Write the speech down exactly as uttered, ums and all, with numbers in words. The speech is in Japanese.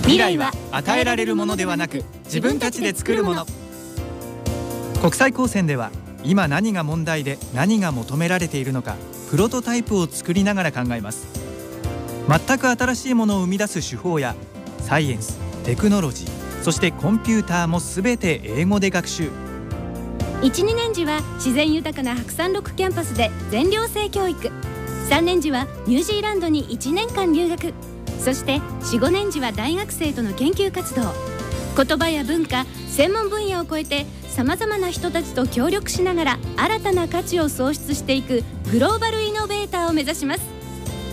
未来は与えられるものではなく、自分たちで作るもの。国際高専では今何が問題で何が求められているのか、プロトタイプを作りながら考えます。全く新しいものを生み出す手法やサイエンス、テクノロジー、そしてコンピューターもすべて英語で学習。 いち、にねん時は自然豊かな白山六キャンパスで全寮制教育、さんねん時はニュージーランドにいちねんかん留学、そしてよん、ごねん時は大学生との研究活動。言葉や文化、専門分野を超えてさまざまな人たちと協力しながら新たな価値を創出していくグローバルイノベーターを目指します。